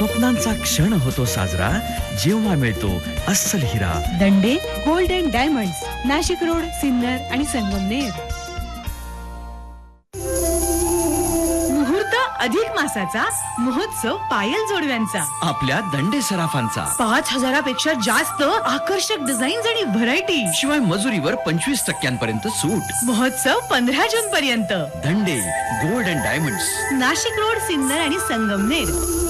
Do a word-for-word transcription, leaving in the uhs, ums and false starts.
स्वप्नांचा क्षण होतो साजरा जेव्हा मिळतो अस्सल हिरा. दंडे gold and diamonds, Nashik road, Sinnar आणि संगमनेर. मुहूर्त अधिक मासाचा महोत्सव पायल जोडव्यांचा, आपल्या दंडे सराफांचा, पाच हजारापेक्षा जास्त आकर्षक डिझाईन्स आणि व्हरायटी, शिवाय मजुरीवर पंचवीस टक्क्यांपर्यंत सूट. महोत्सव पंधरा जून पर्यंत. दंडे gold and diamonds, Nashik road, Sinnar आणि संगमनेर.